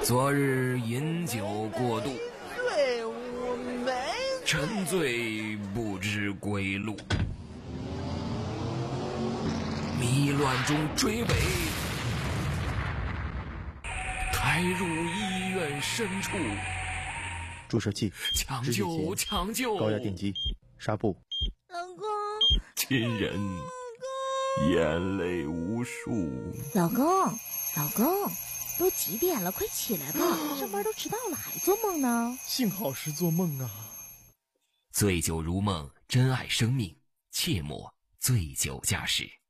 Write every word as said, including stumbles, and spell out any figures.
昨日饮酒过度， 醉我没沉醉不知归路，迷乱中追尾，抬入医院深处， 注射器、 抢救抢救， 高压电击、纱布。 老公， 亲人眼泪无数。 老公，老公，都几点了？快起来吧，上班都迟到了，还做梦呢？ 幸好是做梦啊。 醉酒如梦，珍爱生命，切莫醉酒驾驶。